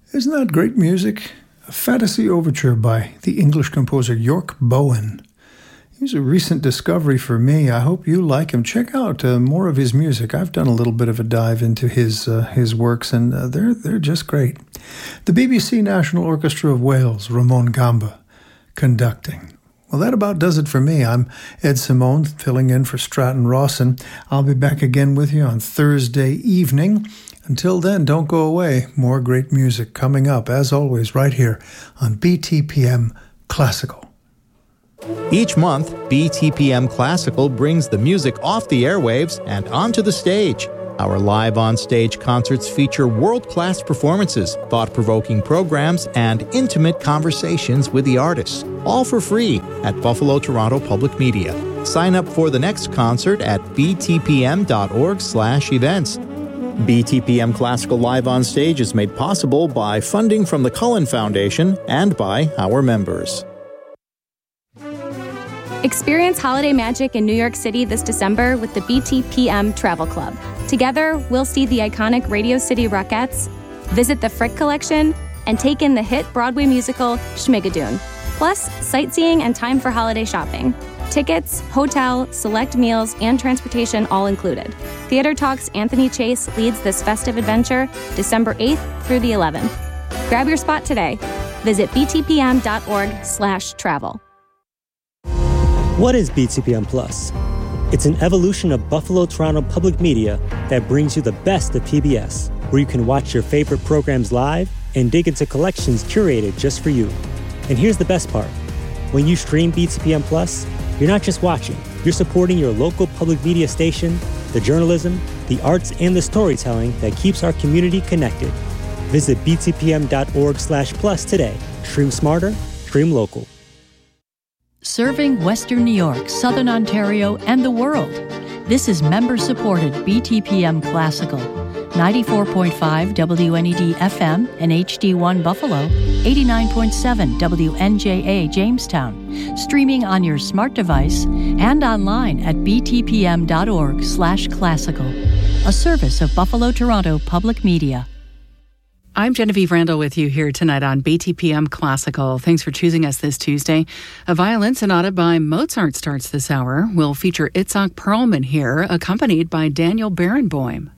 Isn't that great music? A fantasy overture by the English composer York Bowen. He's a recent discovery for me. I hope you like him. Check out more of his music. I've done a little bit of a dive into his works, and they're just great. The BBC National Orchestra of Wales, Ramon Gamba, conducting. Well, that about does it for me. I'm Ed Simone, filling in for Stratton Rawson. I'll be back again with you on Thursday evening. Until then, don't go away. More great music coming up, as always, right here on BTPM Classical. Each month, BTPM Classical brings the music off the airwaves and onto the stage. Our live on-stage concerts feature world-class performances, thought-provoking programs, and intimate conversations with the artists, all for free at Buffalo Toronto Public Media. Sign up for the next concert at btpm.org/events. BTPM Classical Live on Stage is made possible by funding from the Cullen Foundation and by our members. Experience holiday magic in New York City this December with the BTPM Travel Club. Together, we'll see the iconic Radio City Rockettes, visit the Frick Collection, and take in the hit Broadway musical Schmigadoon. Plus, sightseeing and time for holiday shopping. Tickets, hotel, select meals, and transportation all included. Theater Talk's Anthony Chase leads this festive adventure December 8th through the 11th. Grab your spot today. Visit btpm.org/travel. What is BTPM Plus? It's an evolution of Buffalo Toronto Public Media that brings you the best of PBS, where you can watch your favorite programs live and dig into collections curated just for you. And here's the best part. When you stream BTPM Plus, you're not just watching, you're supporting your local public media station, the journalism, the arts, and the storytelling that keeps our community connected. Visit btpm.org/plus today. Stream smarter, stream local. Serving Western New York, Southern Ontario, and the world. This is member-supported BTPM Classical. 94.5 WNED FM and HD1 Buffalo, 89.7 WNJA Jamestown, streaming on your smart device and online at btpm.org/classical, a service of Buffalo Toronto Public Media. I'm Genevieve Randall with you here tonight on BTPM Classical. Thanks for choosing us this Tuesday. A violin sonata by Mozart starts this hour. We'll feature Itzhak Perlman here, accompanied by Daniel Barenboim.